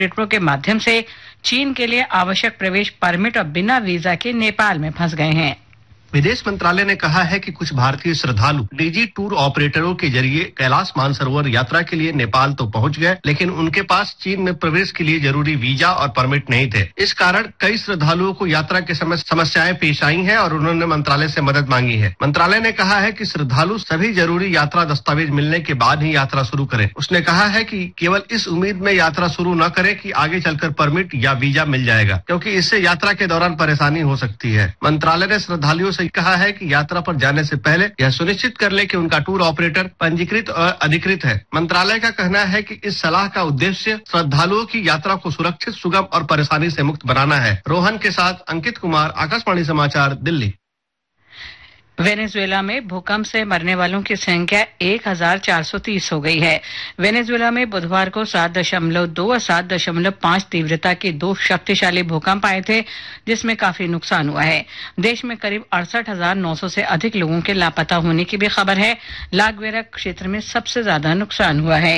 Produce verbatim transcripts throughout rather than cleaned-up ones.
ऑपरेटरों के माध्यम से चीन के लिए आवश्यक प्रवेश परमिट और बिना वीजा के नेपाल में फंस गए हैं। विदेश मंत्रालय ने कहा है कि कुछ भारतीय श्रद्धालु निजी टूर ऑपरेटरों के जरिए कैलाश मानसरोवर यात्रा के लिए नेपाल तो पहुंच गए, लेकिन उनके पास चीन में प्रवेश के लिए जरूरी वीजा और परमिट नहीं थे। इस कारण कई श्रद्धालुओं को यात्रा के समय समस्याएं पेश आई हैं और उन्होंने मंत्रालय से मदद मांगी है। मंत्रालय ने कहा है कि श्रद्धालु सभी जरूरी यात्रा दस्तावेज मिलने के बाद ही यात्रा शुरू करें। उसने कहा है कि केवल इस उम्मीद में यात्रा शुरू न करें कि आगे चलकर परमिट या वीजा मिल जाएगा, क्योंकि इससे यात्रा के दौरान परेशानी हो सकती है। मंत्रालय ने श्रद्धालुओं कहा है कि यात्रा पर जाने से पहले यह सुनिश्चित कर ले कि उनका टूर ऑपरेटर पंजीकृत और अधिकृत है। मंत्रालय का कहना है कि इस सलाह का उद्देश्य श्रद्धालुओं की यात्रा को सुरक्षित, सुगम और परेशानी से मुक्त बनाना है। रोहन के साथ अंकित कुमार, आकाशवाणी समाचार, दिल्ली। वेनेजुएला में भूकंप से मरने वालों की संख्या एक हजार चार सौ तीस हो गई है। वेनेजुएला में बुधवार को सात दशमलव दो और सात दशमलव पांच तीव्रता के दो शक्तिशाली भूकंप आए थे, जिसमें काफी नुकसान हुआ है। देश में करीब अड़सठ हजार नौ सौ से अधिक लोगों के लापता होने की भी खबर है। लागवेरा क्षेत्र में सबसे ज्यादा नुकसान हुआ है।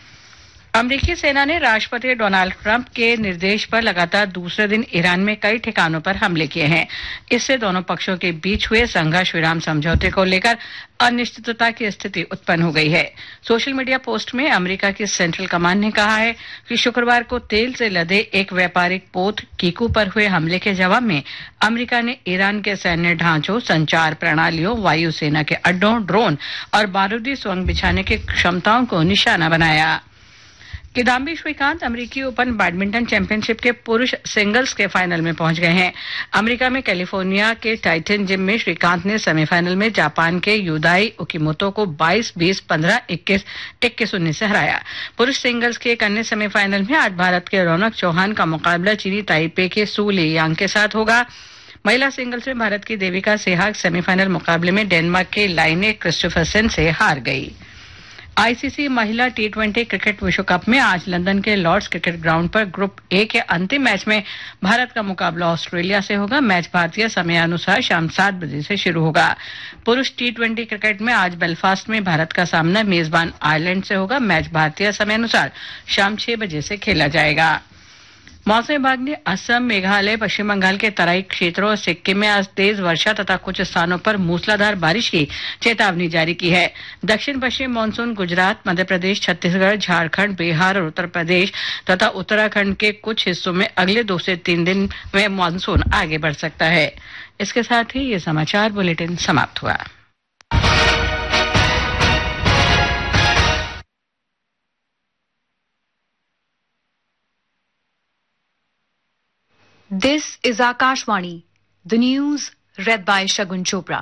अमेरिकी सेना ने राष्ट्रपति डोनाल्ड ट्रंप के निर्देश पर लगातार दूसरे दिन ईरान में कई ठिकानों पर हमले किए हैं। इससे दोनों पक्षों के बीच हुए संघर्ष विराम समझौते को लेकर अनिश्चितता की स्थिति उत्पन्न हो गई है। सोशल मीडिया पोस्ट में अमेरिका की सेंट्रल कमांड ने कहा है कि शुक्रवार को तेल से लदे एक व्यापारिक पोत कीकू पर हुए हमले के जवाब में अमेरिका ने ईरान के सैन्य ढांचों, संचार प्रणालियों, वायुसेना के अड्डों, ड्रोन और बारूदी सुरंग बिछाने की क्षमताओं को निशाना बनाया। किदाम्बी श्रीकांत अमेरिकी ओपन बैडमिंटन चैंपियनशिप के पुरुष सिंगल्स के फाइनल में पहुंच गए हैं। अमेरिका में कैलिफोर्निया के टाइटन जिम में श्रीकांत ने सेमीफाइनल में जापान के युदाई उकीमोतो को बाईस बीस, पंद्रह इक्कीस, इक्कीस शून्य से हराया। पुरुष सिंगल्स के एक अन्य सेमीफाइनल में आज भारत के रौनक चौहान का मुकाबला चीनी ताइपे के सू लियांग के साथ होगा। महिला सिंगल्स में भारत की देविका सेहवाग सेमीफाइनल मुकाबले में डेनमार्क के लाइने क्रिस्टोफरसन से हार गई। आईसीसी महिला टी ट्वेंटी क्रिकेट विश्व कप में आज लंदन के लॉर्ड्स क्रिकेट ग्राउंड पर ग्रुप ए के अंतिम मैच में भारत का मुकाबला ऑस्ट्रेलिया से होगा। मैच भारतीय समयानुसार शाम सात बजे से शुरू होगा। पुरुष टी ट्वेंटी क्रिकेट में आज बेलफास्ट में भारत का सामना मेजबान आयरलैंड से होगा। मैच भारतीय समयानुसार शाम छह बजे से खेला जाएगा। मौसम विभाग ने असम, मेघालय, पश्चिम बंगाल के तराई क्षेत्रों और सिक्किम में आज तेज वर्षा तथा कुछ स्थानों पर मूसलाधार बारिश की चेतावनी जारी की है। दक्षिण पश्चिम मानसून गुजरात, मध्य प्रदेश, छत्तीसगढ़, झारखंड, बिहार और उत्तर प्रदेश तथा उत्तराखंड के कुछ हिस्सों में अगले दो से तीन दिन में मानसून आगे बढ़ सकता है। इसके साथ ही ये समाचार बुलेटिन समाप्त हुआ। This is Akashvani, the news read by Shagun Chopra.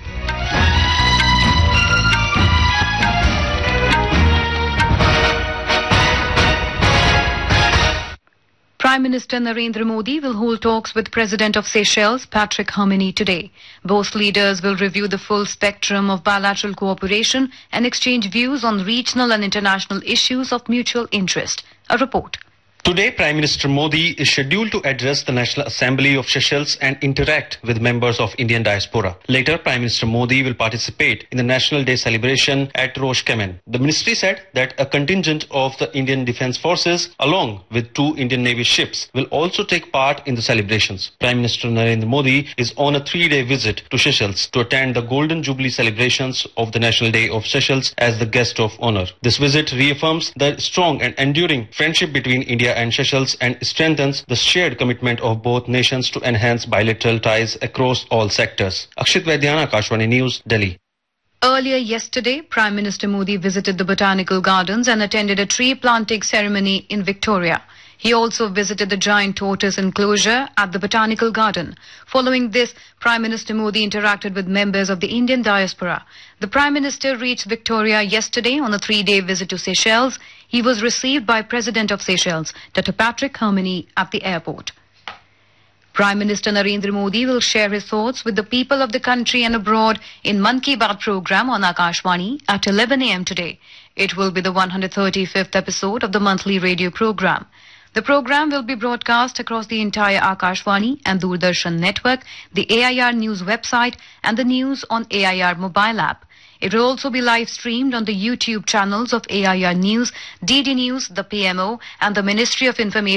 Prime Minister Narendra Modi will hold talks with President of Seychelles, Patrick Herminy, today. Both leaders will review the full spectrum of bilateral cooperation and exchange views on regional and international issues of mutual interest. A report. Today, Prime Minister Modi is scheduled to address the National Assembly of Seychelles and interact with members of Indian diaspora. Later, Prime Minister Modi will participate in the National Day celebration at Rosh Kemen. The ministry said that a contingent of the Indian Defence Forces, along with two Indian Navy ships, will also take part in the celebrations. Prime Minister Narendra Modi is on a three-day visit to Seychelles to attend the Golden Jubilee celebrations of the National Day of Seychelles as the guest of honor. This visit reaffirms the strong and enduring friendship between India and Seychelles and strengthens the shared commitment of both nations to enhance bilateral ties across all sectors. Akshit Vaidyana, Akashvani News, Delhi. Earlier yesterday, Prime Minister Modi visited the Botanical Gardens and attended a tree planting ceremony in Victoria. He also visited the giant tortoise enclosure at the Botanical Garden. Following this, Prime Minister Modi interacted with members of the Indian diaspora. The Prime Minister reached Victoria yesterday on a three-day visit to Seychelles. He was received by President of Seychelles, Doctor Patrick Herminy, at the airport. Prime Minister Narendra Modi will share his thoughts with the people of the country and abroad in Mann Ki Baat program on Akashvani at eleven a m today. It will be the one hundred thirty-fifth episode of the monthly radio program. The program will be broadcast across the entire Akashvani and Doordarshan network, the A I R News website and the News on A I R mobile app. It will also be live streamed on the YouTube channels of A I R News, D D News, the P M O, and the Ministry of Information